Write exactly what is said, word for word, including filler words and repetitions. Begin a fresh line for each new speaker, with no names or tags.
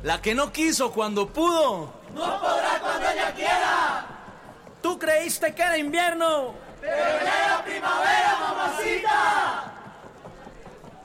La que no quiso cuando pudo,
no podrá cuando ella quiera.
Tú creíste que era invierno,
pero ya era primavera.